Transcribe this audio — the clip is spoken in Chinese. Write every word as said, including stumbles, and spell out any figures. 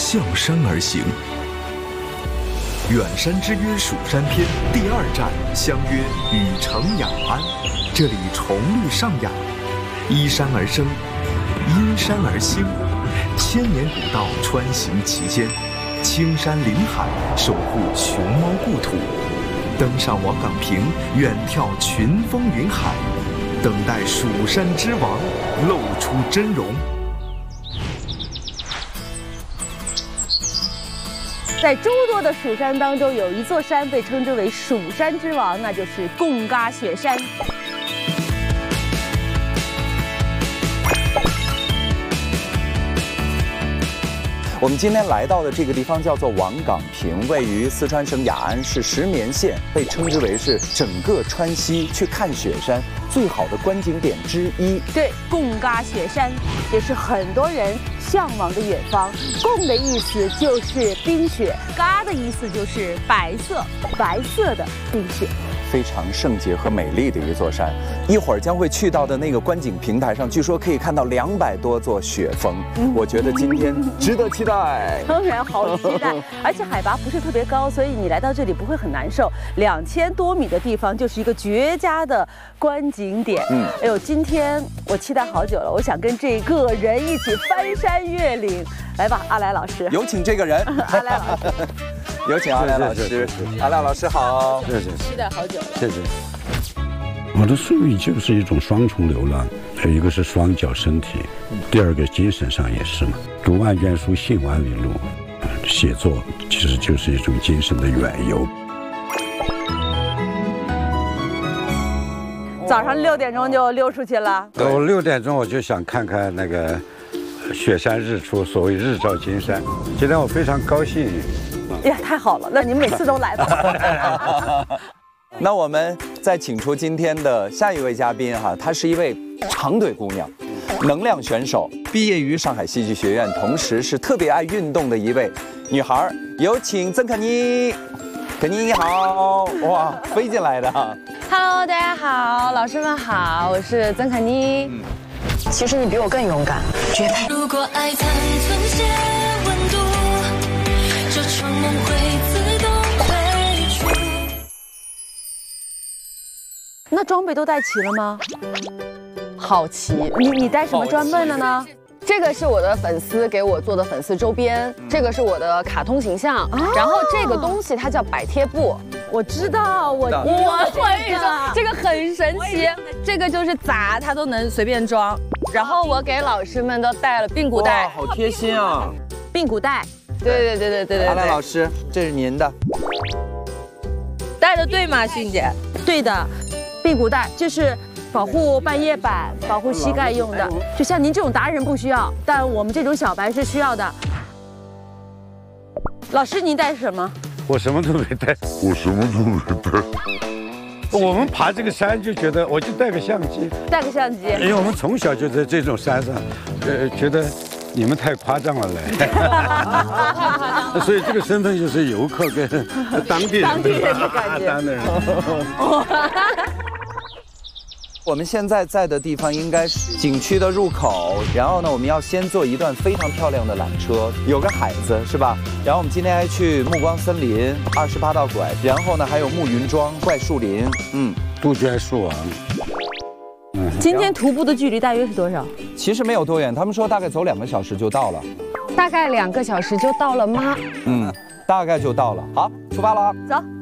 向山而行。远山之约蜀山篇第二站相约禹城雅安，这里重绿上雅，依山而生，因山而兴，千年古道穿行其间，青山临海，守护熊猫故土。登上王岗坪，远眺群峰云海，等待蜀山之王露出真容。 在诸多的蜀山当中，有一座山被称之为蜀山之王，那就是贡嘎雪山。 我们今天来到的这个地方叫做王岗坪，位于四川省雅安市石棉县，被称之为是整个川西去看雪山最好的观景点之一。 对，贡嘎雪山也是很多人向往的远方。贡的意思就是冰雪，嘎的意思就是白色，白色的冰雪。 非常圣洁和美丽的一座山，一会儿将会去到的那个观景平台上，据说可以看到两百多座雪峰。嗯、我觉得今天值得期待。 当然好期待，而且海拔不是特别高，所以你来到这里不会很难受。两千多米的地方就是一个绝佳的观景点。嗯，哎呦，今天我期待好久了，我想跟这个人一起翻山越岭。来吧，阿来老师， 有请这个人。 阿来老师。 有请阿来老师，阿来老师好， 谢谢， 期待好久了， 谢谢。我的宿命就是一种双重流浪，一个是双脚身体，第二个精神上也是嘛。读万卷书，行万里路，写作其实就是一种精神的远游。 早上六点钟就溜出去了， 我六点钟我就想看看那个雪山日出，所谓日照金山。今天我非常高兴。 呀，太好了！那你们每次都来吧。 那我们再请出今天的下一位嘉宾哈，她是一位长腿姑娘，能量选手，毕业于上海戏剧学院，同时是特别爱运动的一位女孩。有请曾肯妮。肯妮你好，哇，飞进来的。 Hello， 大家好，老师们好，我是曾肯妮。嗯、其实你比我更勇敢，绝配。如果爱残存些温度。窗门会自动退出。 那装备都带齐了吗？ 好齐。 你你带什么装备了呢？ 这个是我的粉丝给我做的粉丝周边，嗯、这个是我的卡通形象，啊、然后这个东西它叫百贴布。 我知道，我我我跟你说，这个很神奇，这个就是砸它都能随便装。然后我给老师们都带了髌骨带， 哇，好贴心啊！ 髌骨带。 对对对对对对， 阿来老师，这是您的， 带的对吗，迅姐？对的，髌骨带就是保护半月板、保护膝盖用的。就像您这种达人不需要，但我们这种小白是需要的。老师，您带什么？ 我什么都没带， 我什么都没带。 我们爬这个山就觉得，我就带个相机， 带个相机， 因为我们从小就在这种山上，呃，觉得。你们太夸张了来，所以这个身份就是游客跟当地人， 当地人的感觉， 当地人。 我们现在在的地方应该是景区的入口，然后呢，我们要先坐一段非常漂亮的缆车，有个海子是吧？然后我们今天还去目光森林、二十八道拐，然后呢还有暮云庄、怪树林，嗯， 杜鹃树王。 今天徒步的距离大约是多少？ 其实没有多远，他们说大概走两个小时就到了。 大概两个小时就到了吗？ 嗯，大概就到了。好，出发了， 走。